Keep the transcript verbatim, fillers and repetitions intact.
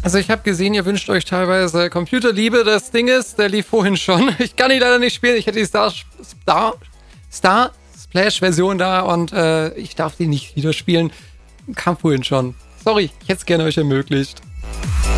Also ich habe gesehen, ihr wünscht euch teilweise Computerliebe. Das Ding ist, der lief vorhin schon. Ich kann ihn leider nicht spielen. Ich hätte die Star, Star, Star Splash Version da und äh, ich darf die nicht wieder spielen. Kam vorhin schon. Sorry, ich hätte es gerne euch ermöglicht.